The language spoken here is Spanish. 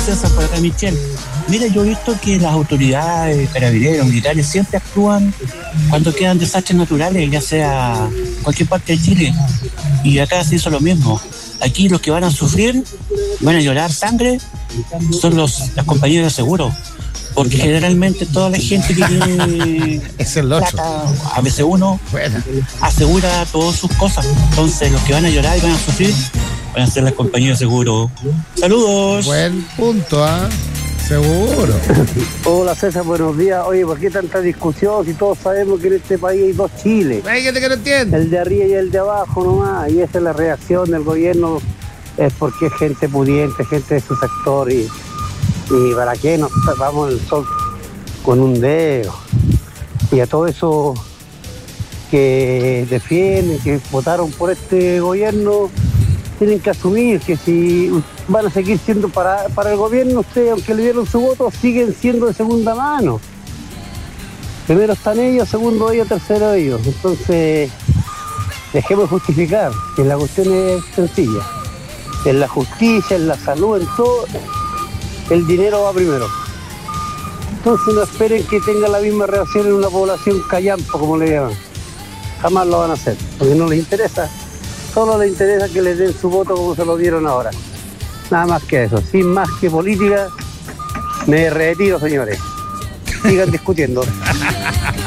César, por acá Michelle. Mira, yo he visto que las autoridades, carabineros, militares, siempre actúan cuando quedan desastres naturales, ya sea en cualquier parte de Chile. Y acá se hizo lo mismo. Aquí los que van a sufrir, van a llorar sangre, son las compañías de seguro. Porque generalmente toda la gente que tiene es el otro. Plata, a veces uno asegura todas sus cosas. Entonces los que van a llorar y van a sufrir van a ser las compañías de seguro. ¡Saludos! Buen punto, ¿ah? Seguro. Hola César, buenos días. Oye, ¿por qué tanta discusión si todos sabemos que en este país hay dos Chiles? Hay gente que no entiende. El de arriba y el de abajo nomás. Y esa es la reacción del gobierno, es porque es gente pudiente, gente de su sector. Y para qué nos tapamos el sol con un dedo. Y a todo eso que defienden, que votaron por este gobierno, tienen que asumir que si van a seguir siendo para el gobierno, ustedes, aunque le dieron su voto, siguen siendo de segunda mano. Primero están ellos, segundo ellos, tercero ellos. Entonces, dejemos de justificar, que la cuestión es sencilla. En la justicia, en la salud, en todo, el dinero va primero. Entonces no esperen que tenga la misma reacción en una población callampa, como le llaman. Jamás lo van a hacer, porque no les interesa. Solo les interesa que les den su voto como se lo dieron ahora. Nada más que eso. Sin más que política, me retiro, señores. Sigan discutiendo.